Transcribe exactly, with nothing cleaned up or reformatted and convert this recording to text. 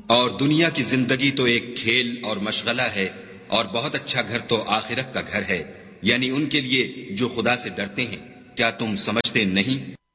और दुनिया की जिंदगी तो एक खेल और मशगला है, और बहुत अच्छा घर तो आखिरत का घर है, यानी उनके लिए जो खुदा से डरते हैं। क्या तुम समझते नहीं?